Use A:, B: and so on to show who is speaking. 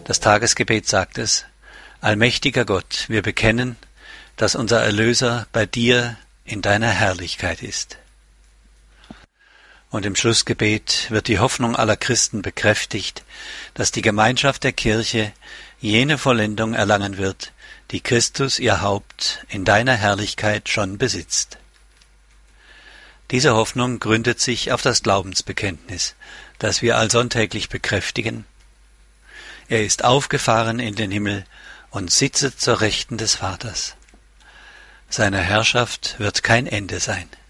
A: Das Tagesgebet sagt es: Allmächtiger Gott, wir bekennen, dass unser Erlöser bei dir in deiner Herrlichkeit ist. Und im Schlussgebet wird die Hoffnung aller Christen bekräftigt, dass die Gemeinschaft der Kirche jene Vollendung erlangen wird, die Christus, ihr Haupt, in deiner Herrlichkeit schon besitzt. Diese Hoffnung gründet sich auf das Glaubensbekenntnis, das wir allsonntäglich bekräftigen. Er ist aufgefahren in den Himmel und sitzet zur Rechten des Vaters. Seiner Herrschaft wird kein Ende sein.